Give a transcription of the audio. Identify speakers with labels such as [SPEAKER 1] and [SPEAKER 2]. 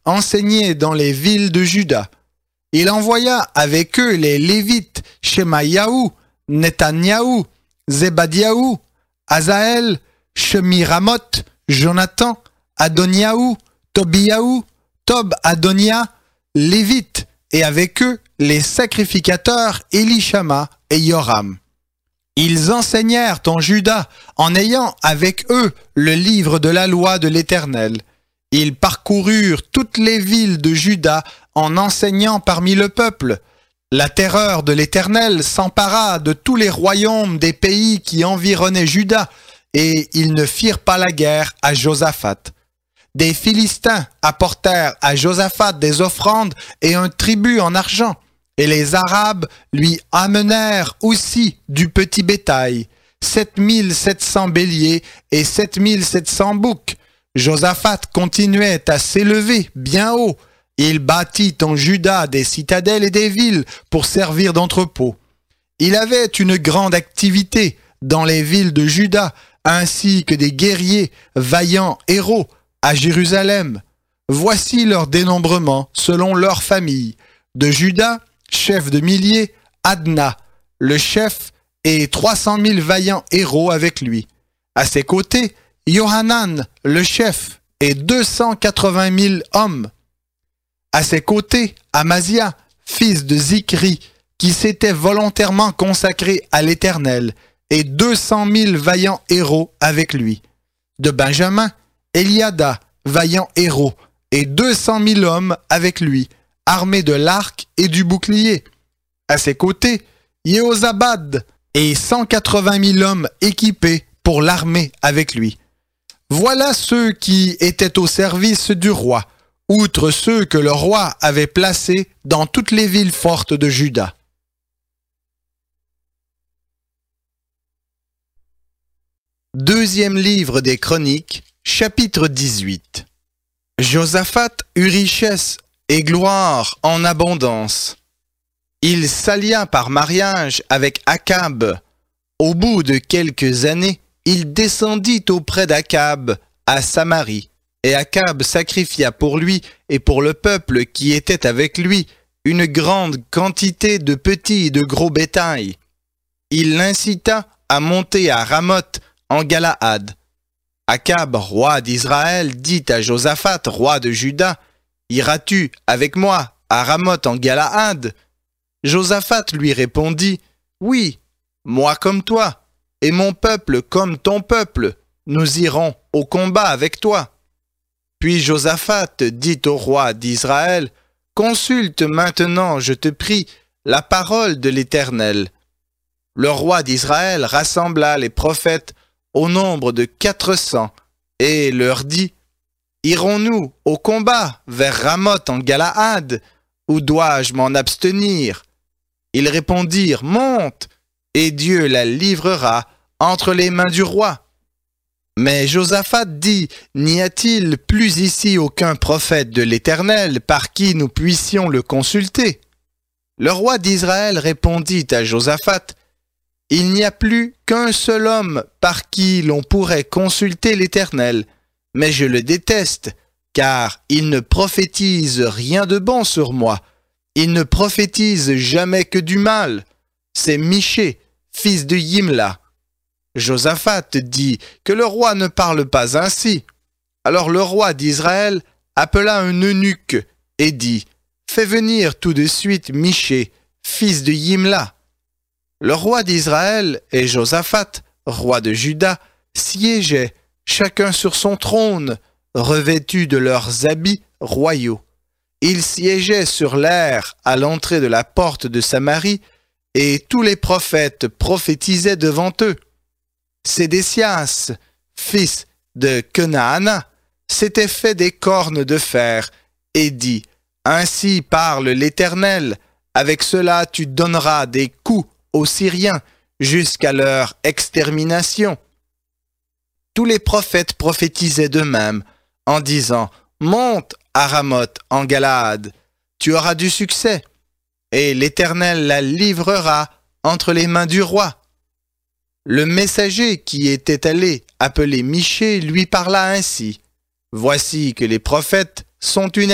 [SPEAKER 1] enseignaient dans les villes de Juda. Il envoya avec eux les Lévites, Shemaïaou, Netanyahou, Zébadiaou, Azaël, Shemiramoth, Jonathan, Adoniaou, Tobiaou, Tob-Adonia, Lévites, et avec eux les sacrificateurs Élishama et Yoram. Ils enseignèrent en Juda en ayant avec eux le livre de la loi de l'Éternel. Ils parcoururent toutes les villes de Juda en enseignant parmi le peuple. La terreur de l'Éternel s'empara de tous les royaumes des pays qui environnaient Juda, et ils ne firent pas la guerre à Josaphat. Des Philistins apportèrent à Josaphat des offrandes et un tribut en argent, et les Arabes lui amenèrent aussi du petit bétail, 7700 béliers et 7700 boucs. Josaphat continuait à s'élever bien haut. Il bâtit en Juda des citadelles et des villes pour servir d'entrepôt. Il avait une grande activité dans les villes de Juda, ainsi que des guerriers, vaillants héros, à Jérusalem. Voici leur dénombrement selon leur famille. De Juda, chef de milliers, Adna, le chef, et 300 000 vaillants héros avec lui. À ses côtés, Yohanan, le chef, et 280 000 hommes. À ses côtés, Amazia, fils de Zikri, qui s'était volontairement consacré à l'Éternel, et 200 000 vaillants héros avec lui. De Benjamin, Eliada, vaillant héros, et 200 000 hommes avec lui, armés de l'arc et du bouclier. À ses côtés, Yehozabad, et 180 000 hommes équipés pour l'armée avec lui. Voilà ceux qui étaient au service du roi, outre ceux que le roi avait placés dans toutes les villes fortes de Juda. Deuxième livre des Chroniques, chapitre 18. Josaphat eut richesse et gloire en abondance. Il s'allia par mariage avec Akab. Au bout de quelques années, il descendit auprès d'Akab à Samarie, et Akab sacrifia pour lui et pour le peuple qui était avec lui une grande quantité de petits et de gros bétail. Il l'incita à monter à Ramoth en Galaad. Akab, roi d'Israël, dit à Josaphat, roi de Juda, « Iras-tu avec moi à Ramoth en Galaad ?» Josaphat lui répondit, « Oui, moi comme toi, et mon peuple comme ton peuple, nous irons au combat avec toi. » Puis Josaphat dit au roi d'Israël, « Consulte maintenant, je te prie, la parole de l'Éternel. » Le roi d'Israël rassembla les prophètes au nombre de 400 et leur dit, « Irons-nous au combat vers Ramoth en Galaad, ou dois-je m'en abstenir ?» Ils répondirent, « Monte, et Dieu la livrera entre les mains du roi. » Mais Josaphat dit, « N'y a-t-il plus ici aucun prophète de l'Éternel par qui nous puissions le consulter ?» Le roi d'Israël répondit à Josaphat, « Il n'y a plus qu'un seul homme par qui l'on pourrait consulter l'Éternel, mais je le déteste, car il ne prophétise rien de bon sur moi. Il ne prophétise jamais que du mal. C'est Michée, fils de Yimla. » Josaphat dit que le roi ne parle pas ainsi. Alors le roi d'Israël appela un eunuque et dit, « Fais venir tout de suite Michée, fils de Yimla. » Le roi d'Israël et Josaphat, roi de Juda, siégeaient, chacun sur son trône, revêtus de leurs habits royaux. Ils siégeaient sur l'aire à l'entrée de la porte de Samarie, et tous les prophètes prophétisaient devant eux. Sédécias, fils de Kenaana, s'était fait des cornes de fer et dit, « Ainsi parle l'Éternel, avec cela tu donneras des coups aux Syriens jusqu'à leur extermination. » Tous les prophètes prophétisaient d'eux-mêmes en disant, « Monte à Ramoth en Galaad, tu auras du succès, et l'Éternel la livrera entre les mains du roi. » Le messager qui était allé appeler Michée lui parla ainsi, « Voici que les prophètes sont une